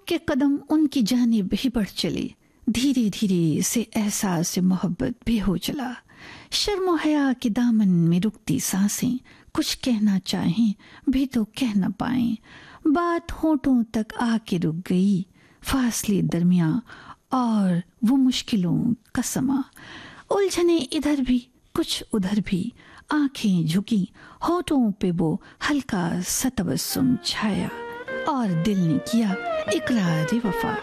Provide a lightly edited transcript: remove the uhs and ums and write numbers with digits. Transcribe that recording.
के कदम उनकी जानिब ही बढ़ चले। धीरे धीरे से एहसास मोहब्बत भी हो चला। शर्म हया के दामन में रुकती सांसें, कुछ कहना चाहें भी तो कह न पाएं। बात होठों तक आके रुक गई, फासले दरमियां और वो मुश्किलों का समा। उलझने इधर भी कुछ उधर भी, आंखें झुकी, होठों पे वो हल्का सा तबस्सुम छाया और दिल ने किया इकरार वफा।